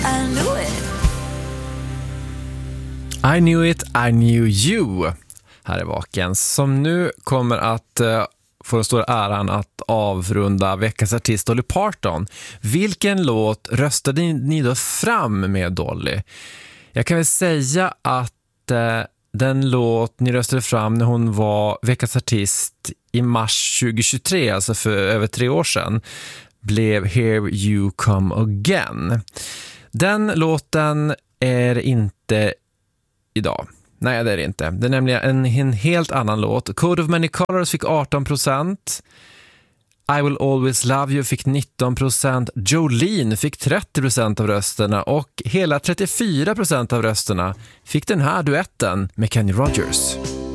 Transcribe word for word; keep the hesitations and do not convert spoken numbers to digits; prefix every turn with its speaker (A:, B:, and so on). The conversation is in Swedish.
A: I knew it.
B: I knew it, I knew you. Här är Vaken som nu kommer att uh, få den stora äran att avrunda veckans artist Dolly Parton. Vilken låt röstade ni då fram med Dolly? Jag kan väl säga att uh, den låt ni röstade fram när hon var veckans artist i mars tjugohundratjugotre, alltså för över tre år sedan, blev Here You Come Again. Den låten är inte idag. Nej, det är det inte. Det är nämligen en, en helt annan låt. Code of Many Colors fick arton procent. I Will Always Love You fick nitton procent. Jolene fick trettio procent av rösterna. Och hela trettiofyra procent av rösterna fick den här duetten med Kenny Rogers.